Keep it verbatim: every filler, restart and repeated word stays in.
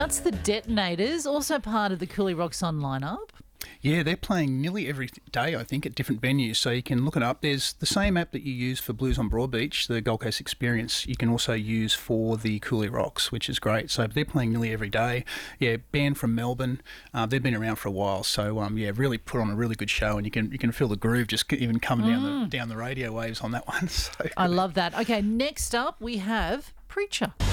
That's the Detonators, also part of the Cooley Rocks On lineup. Yeah, they're playing nearly every day, I think, at different venues. So you can look it up. There's the same app that you use for Blues on Broadbeach, the Gold Coast Experience, you can also use for the Cooley Rocks, which is great. So they're playing nearly every day. Yeah, band from Melbourne. Uh, they've been around for a while. So, um, yeah, really put on a really good show, and you can you can feel the groove just even coming mm. down, the, down the radio waves on that one. So I love that. Okay, next up we have Preacher.